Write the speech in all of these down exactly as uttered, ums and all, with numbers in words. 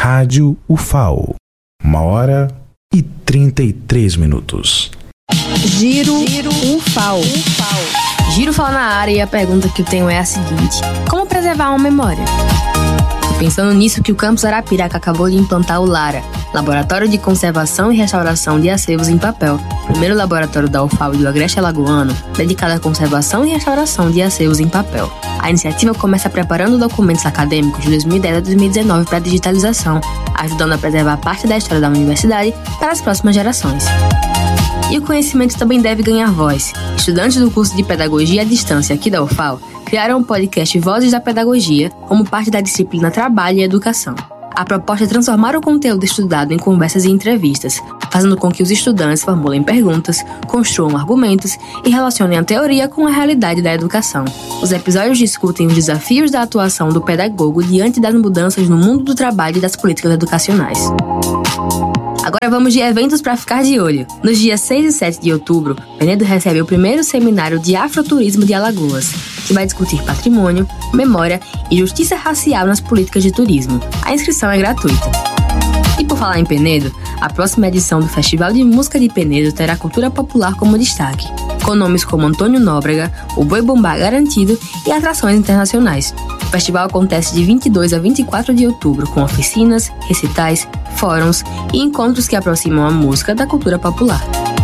Rádio U F A O. Uma hora e trinta e três minutos. Giro, Giro U F A O. Giro fala na área e a pergunta que eu tenho é a seguinte: como preservar uma memória? Pensando nisso que o campus Arapiraca acabou de implantar o LARA, Laboratório de Conservação e Restauração de Acervos em Papel, primeiro laboratório da U F A O e do Agreste Alagoano, dedicado à conservação e restauração de acervos em papel. A iniciativa começa preparando documentos acadêmicos de dois mil e dez a dois mil e dezenove para a digitalização, ajudando a preservar parte da história da universidade para as próximas gerações. E o conhecimento também deve ganhar voz. Estudantes do curso de Pedagogia à Distância aqui da U F A O criaram o podcast Vozes da Pedagogia como parte da disciplina Trabalho e Educação. A proposta é transformar o conteúdo estudado em conversas e entrevistas, fazendo com que os estudantes formulem perguntas, construam argumentos e relacionem a teoria com a realidade da educação. Os episódios discutem os desafios da atuação do pedagogo diante das mudanças no mundo do trabalho e das políticas educacionais. Agora vamos de eventos para ficar de olho. Nos dias seis e sete de outubro, Penedo recebe o primeiro seminário de Afroturismo de Alagoas, que vai discutir patrimônio, memória e justiça racial nas políticas de turismo. A inscrição é gratuita. E por falar em Penedo, a próxima edição do Festival de Música de Penedo terá cultura popular como destaque, com nomes como Antônio Nóbrega, o Boi Bumbá Garantido e atrações internacionais. O festival acontece de vinte e dois a vinte e quatro de outubro, com oficinas, recitais, fóruns e encontros que aproximam a música da cultura popular.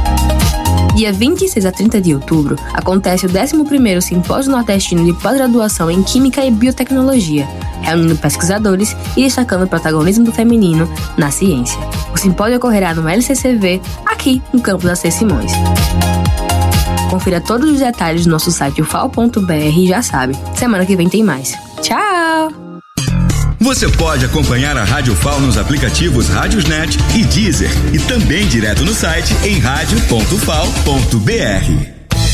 Dia vinte e seis a trinta de outubro, acontece o décimo primeiro Simpósio Nordestino de Pós-Graduação em Química e Biotecnologia, reunindo pesquisadores e destacando o protagonismo do feminino na ciência. O simpósio ocorrerá no L C C V, aqui no campus da C. Simões. Confira todos os detalhes no nosso site u f a o ponto b r e já sabe, semana que vem tem mais. Tchau! Você pode acompanhar a Rádio U F A O nos aplicativos Rádiosnet e Deezer e também direto no site em rádio ponto u f a o ponto b r.